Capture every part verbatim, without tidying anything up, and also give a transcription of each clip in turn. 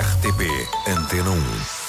R T P Antena um.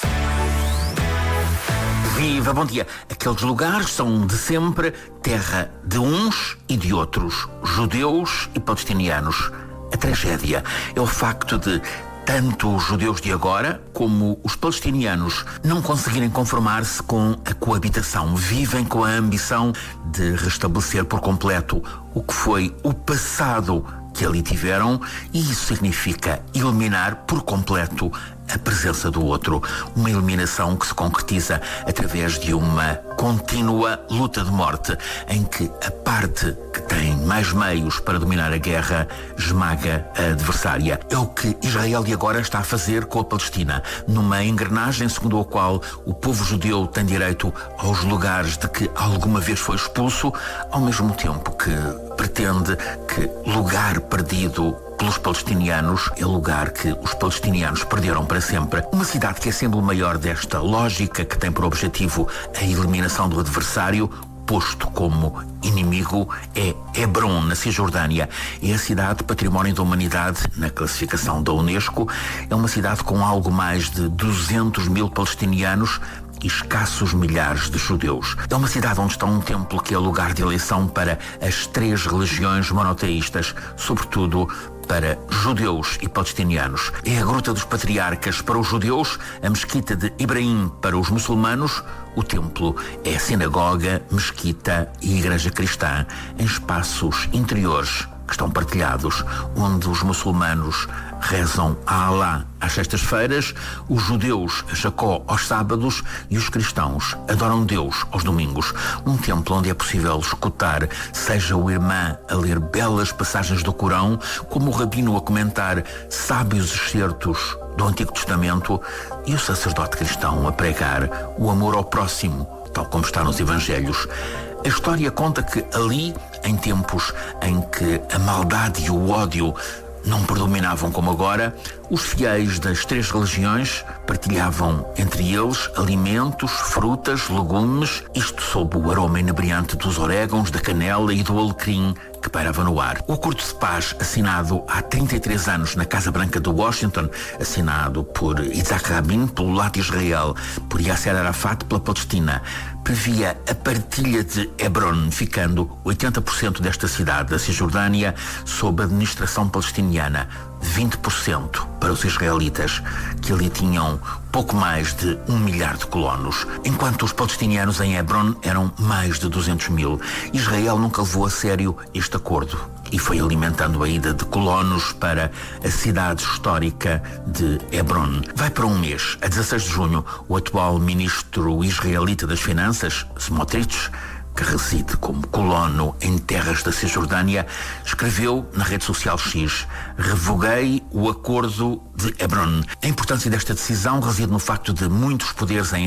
Viva, bom dia. Aqueles lugares são de sempre terra de uns e de outros, judeus e palestinianos. A tragédia é o facto de tanto os judeus de agora como os palestinianos não conseguirem conformar-se com a coabitação. Vivem com a ambição de restabelecer por completo o que foi o passado que ali tiveram, e isso significa eliminar por completo a presença do outro. Uma eliminação que se concretiza através de uma contínua luta de morte, em que a parte que tem mais meios para dominar a guerra esmaga a adversária. É o que Israel de agora está a fazer com a Palestina, numa engrenagem segundo a qual o povo judeu tem direito aos lugares de que alguma vez foi expulso, ao mesmo tempo que pretende que lugar perdido pelos palestinianos é lugar que os palestinianos perderam para sempre. Uma cidade que é símbolo maior desta lógica, que tem por objetivo a eliminação do adversário, posto como inimigo, é Hebron, na Cisjordânia. É a cidade Património da Humanidade na classificação da Unesco. É uma cidade com algo mais de duzentos mil palestinianos e escassos milhares de judeus. É uma cidade onde está um templo que é lugar de eleição para as três religiões monoteístas, sobretudo para judeus e palestinianos. É a Gruta dos Patriarcas para os judeus, a Mesquita de Ibrahim para os muçulmanos. O templo é sinagoga, mesquita e igreja cristã, em espaços interiores que estão partilhados, onde os muçulmanos rezam a Alá às sextas-feiras, os judeus a Jacó aos sábados e os cristãos adoram Deus aos domingos. Um templo onde é possível escutar seja o imã a ler belas passagens do Corão, como o rabino a comentar sábios excertos do Antigo Testamento e o sacerdote cristão a pregar o amor ao próximo, tal como está nos Evangelhos. A história conta que ali, em tempos em que a maldade e o ódio não predominavam como agora, os fiéis das três religiões partilhavam entre eles alimentos, frutas, legumes, isto sob o aroma inebriante dos orégãos, da canela e do alecrim que pairava no ar. O Acordo de Paz, assinado há trinta e três anos na Casa Branca de Washington, assinado por Yitzhak Rabin pelo lado de Israel, por Yasser Arafat pela Palestina, previa a partilha de Hebron, ficando oitenta por cento desta cidade, da Cisjordânia, sob a administração palestiniana, vinte por cento para os israelitas, que ali tinham pouco mais de um milhar de colonos, enquanto os palestinianos em Hebron eram mais de duzentos mil. Israel nunca levou a sério este acordo e foi alimentando a ida de colonos para a cidade histórica de Hebron. Vai para um mês, a dezasseis de junho, o atual ministro israelita das Finanças, Smotrich, que reside como colono em terras da Cisjordânia, escreveu na rede social X: revoguei o acordo de Hebron. A importância desta decisão reside no facto de muitos poderes em